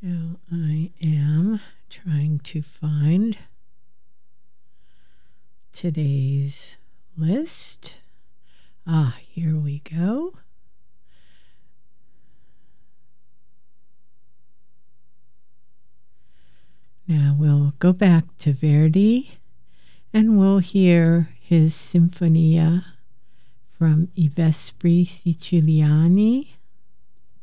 Now I am trying to find today's list. Here we go. Now we'll go back to Verdi and we'll hear his Sinfonia from I Vespri Siciliani.